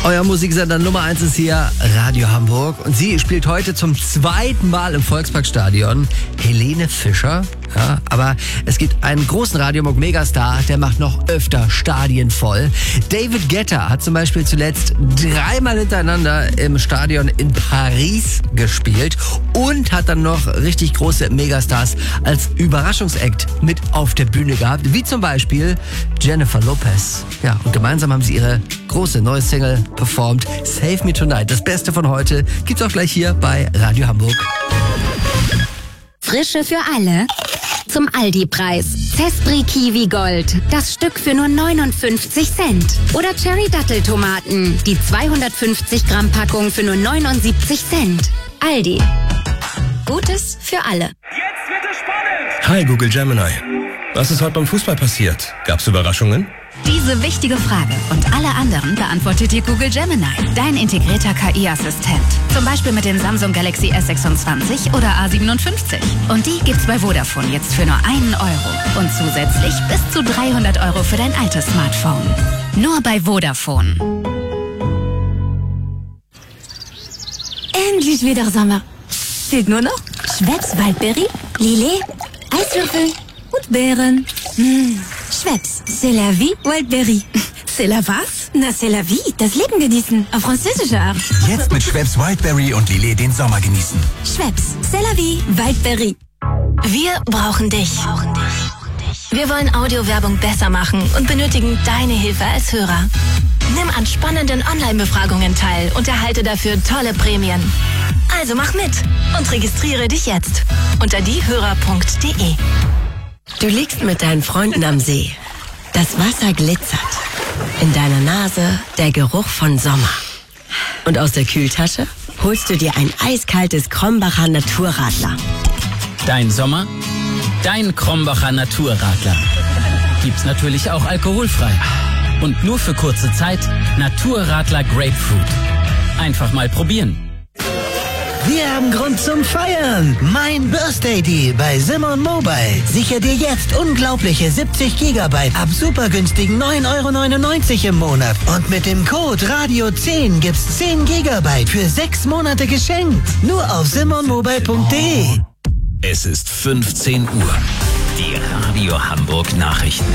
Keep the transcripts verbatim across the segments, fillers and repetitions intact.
Euer Musiksender Nummer eins ist hier Radio Hamburg und sie spielt heute zum zweiten Mal im Volksparkstadion. Helene Fischer. Ja, aber es gibt einen großen Radio Hamburg Megastar, der macht noch öfter Stadien voll. David Guetta hat zum Beispiel zuletzt dreimal hintereinander im Stadion in Paris gespielt und hat dann noch richtig große Megastars als Überraschungsakt mit auf der Bühne gehabt, wie zum Beispiel Jennifer Lopez. Ja, und gemeinsam haben sie ihre große neue Single performt, Save Me Tonight. Das Beste von heute gibt's auch gleich hier bei Radio Hamburg. Frische für alle. Zum Aldi-Preis. Cespri Kiwi Gold. Das Stück für nur neunundfünfzig Cent. Oder Cherry Datteltomaten. Die zweihundertfünfzig Gramm Packung für nur neunundsiebzig Cent. Aldi. Gutes für alle. Jetzt wird es spannend. Hi Google Gemini. Was ist heute beim Fußball passiert? Gab's Überraschungen? Diese wichtige Frage und alle anderen beantwortet dir Google Gemini, dein integrierter K I-Assistent. Zum Beispiel mit den Samsung Galaxy S sechsundzwanzig oder A siebenundfünfzig. Und die gibt's bei Vodafone jetzt für nur einen Euro. Und zusätzlich bis zu dreihundert Euro für dein altes Smartphone. Nur bei Vodafone. Endlich wieder Sommer. Fehlt nur noch Schweppes Waldbeere, Lillet, Eiswürfel und Beeren. Mmh. Schweppes, c'est la vie, Wildberry. C'est la was? Na, c'est la vie, das Leben genießen, auf französische Art. Jetzt mit Schweppes Wildberry und Lillet den Sommer genießen. Schweppes, c'est la vie, Wildberry. Wir brauchen dich. Wir wollen Audiowerbung besser machen und benötigen deine Hilfe als Hörer. Nimm an spannenden Online-Befragungen teil und erhalte dafür tolle Prämien. Also mach mit und registriere dich jetzt unter diehörer punkt de. Du liegst mit deinen Freunden am See. Das Wasser glitzert. In deiner Nase der Geruch von Sommer. Und aus der Kühltasche holst du dir ein eiskaltes Krombacher Naturradler. Dein Sommer, dein Krombacher Naturradler. Gibt's natürlich auch alkoholfrei. Und nur für kurze Zeit Naturradler Grapefruit. Einfach mal probieren. Wir haben Grund zum Feiern. Mein Birthday Deal bei Simon Mobile. Sicher dir jetzt unglaubliche siebzig Gigabyte ab super günstigen neun Euro neunundneunzig im Monat. Und mit dem Code Radio zehn gibt's zehn Gigabyte für sechs Monate geschenkt. Nur auf simon mobile punkt de. Es ist fünfzehn Uhr. Die Radio Hamburg Nachrichten.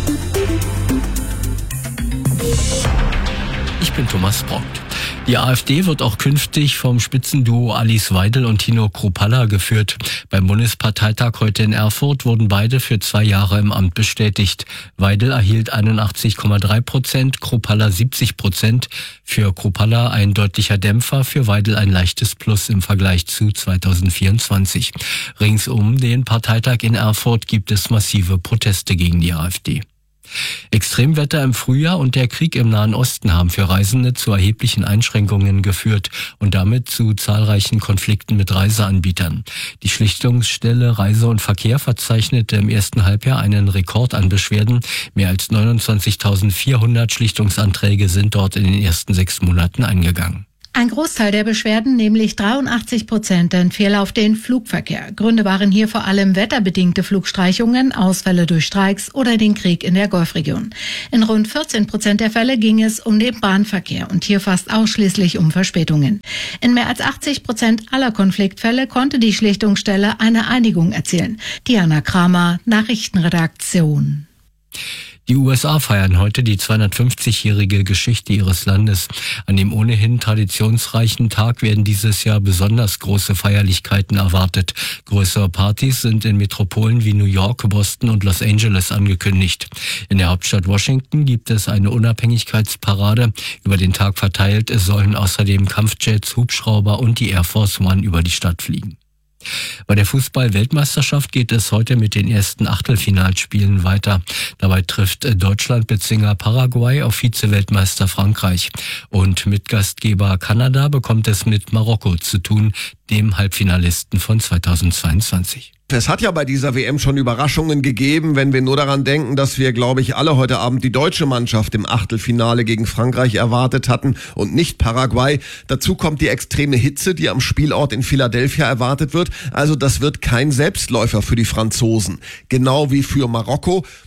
Ich bin Thomas Brock. Die AfD wird auch künftig vom Spitzenduo Alice Weidel und Tino Kruppalla geführt. Beim Bundesparteitag heute in Erfurt wurden beide für zwei Jahre im Amt bestätigt. Weidel erhielt einundachtzig Komma drei Prozent, Kruppalla siebzig Prozent. Für Kruppalla ein deutlicher Dämpfer, für Weidel ein leichtes Plus im Vergleich zu zweitausendvierundzwanzig. Rings um den Parteitag in Erfurt gibt es massive Proteste gegen die AfD. Extremwetter im Frühjahr und der Krieg im Nahen Osten haben für Reisende zu erheblichen Einschränkungen geführt und damit zu zahlreichen Konflikten mit Reiseanbietern. Die Schlichtungsstelle Reise und Verkehr verzeichnete im ersten Halbjahr einen Rekord an Beschwerden. Mehr als neunundzwanzigtausendvierhundert Schlichtungsanträge sind dort in den ersten sechs Monaten eingegangen. Ein Großteil der Beschwerden, nämlich dreiundachtzig Prozent, entfiel auf den Flugverkehr. Gründe waren hier vor allem wetterbedingte Flugstreichungen, Ausfälle durch Streiks oder den Krieg in der Golfregion. In rund vierzehn Prozent der Fälle ging es um den Bahnverkehr und hier fast ausschließlich um Verspätungen. In mehr als achtzig Prozent aller Konfliktfälle konnte die Schlichtungsstelle eine Einigung erzielen. Diana Kramer, Nachrichtenredaktion. Die U S A feiern heute die zweihundertfünfzigjährige Geschichte ihres Landes. An dem ohnehin traditionsreichen Tag werden dieses Jahr besonders große Feierlichkeiten erwartet. Größere Partys sind in Metropolen wie New York, Boston und Los Angeles angekündigt. In der Hauptstadt Washington gibt es eine Unabhängigkeitsparade. Über den Tag verteilt sollen außerdem Kampfjets, Hubschrauber und die Air Force One über die Stadt fliegen. Bei der Fußball-Weltmeisterschaft geht es heute mit den ersten Achtelfinalspielen weiter. Dabei trifft Deutschland Bezwinger Paraguay auf Vize-Weltmeister Frankreich. Und Mitgastgeber Kanada bekommt es mit Marokko zu tun, dem Halbfinalisten von zweitausendzweiundzwanzig. Es hat ja bei dieser W M schon Überraschungen gegeben, wenn wir nur daran denken, dass wir, glaube ich, alle heute Abend die deutsche Mannschaft im Achtelfinale gegen Frankreich erwartet hatten und nicht Paraguay. Dazu kommt die extreme Hitze, die am Spielort in Philadelphia erwartet wird. Also das wird kein Selbstläufer für die Franzosen. Genau wie für Marokko.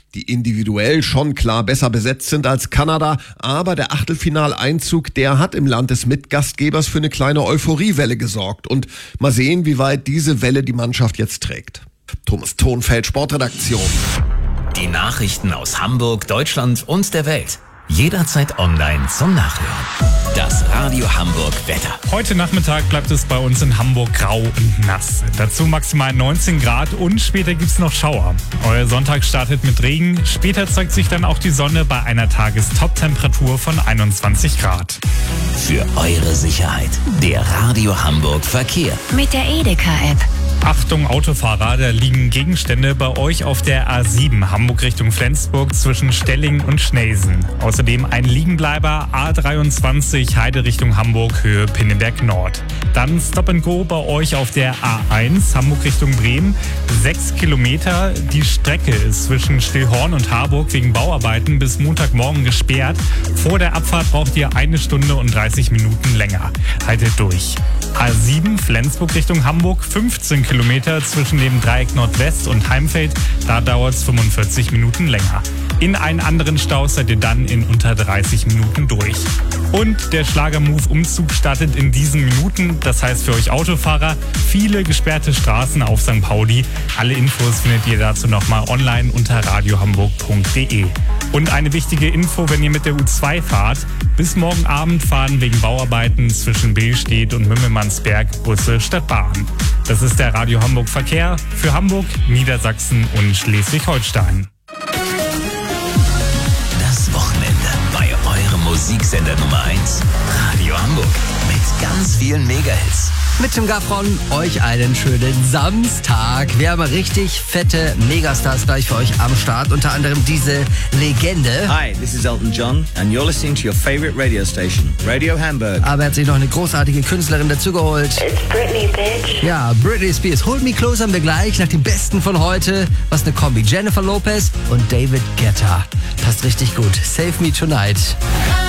die individuell schon klar besser besetzt sind als Kanada. Aber der Achtelfinaleinzug, der hat im Land des Mitgastgebers für eine kleine Euphoriewelle gesorgt. Und mal sehen, wie weit diese Welle die Mannschaft jetzt trägt. Thomas Thonfeld, Sportredaktion. Die Nachrichten aus Hamburg, Deutschland und der Welt. Jederzeit online zum Nachhören. Das Radio Hamburg Wetter. Heute Nachmittag bleibt es bei uns in Hamburg grau und nass. Dazu maximal neunzehn Grad und später gibt's noch Schauer. Euer Sonntag startet mit Regen. Später zeigt sich dann auch die Sonne bei einer Tagestop-Temperatur von einundzwanzig Grad. Für eure Sicherheit. Der Radio Hamburg Verkehr. Mit der Edeka-App. Achtung Autofahrer, da liegen Gegenstände bei euch auf der A sieben Hamburg Richtung Flensburg zwischen Stelling und Schnelsen. Außerdem ein Liegenbleiber A dreiundzwanzig Heide Richtung Hamburg Höhe Pinneberg Nord. Dann Stop and Go bei euch auf der A eins Hamburg Richtung Bremen. Sechs Kilometer. Die Strecke ist zwischen Stillhorn und Harburg wegen Bauarbeiten bis Montagmorgen gesperrt. Vor der Abfahrt braucht ihr eine Stunde und dreißig Minuten länger. Haltet durch. A sieben Flensburg Richtung Hamburg, fünfzehn Kilometer zwischen dem Dreieck Nordwest und Heimfeld. Da dauert es fünfundvierzig Minuten länger. In einen anderen Stau seid ihr dann in unter dreißig Minuten durch. Und der Schlager-Move-Umzug startet in diesen Minuten. Das heißt für euch Autofahrer, viele gesperrte Straßen auf Sankt Pauli. Alle Infos findet ihr dazu nochmal online unter radiohamburg punkt de. Und eine wichtige Info, wenn ihr mit der U zwei fahrt. Bis morgen Abend fahren wegen Bauarbeiten zwischen Billstedt und Mümmelmannsberg Busse statt Bahn. Das ist der Radio Hamburg Verkehr für Hamburg, Niedersachsen und Schleswig-Holstein. Das Wochenende bei eurem Musiksender Nummer eins, Radio Hamburg. Mit ganz vielen Megahits. Mit Tim Gaffron euch einen schönen Samstag. Wir haben richtig fette Megastars gleich für euch am Start. Unter anderem diese Legende. Hi, this is Elton John and you're listening to your favorite radio station, Radio Hamburg. Aber er hat sich noch eine großartige Künstlerin dazugeholt. It's Britney, bitch. Ja, Britney Spears. Hold Me Close haben wir gleich nach dem Besten von heute. Was eine Kombi. Jennifer Lopez und David Guetta. Passt richtig gut. Save Me Tonight.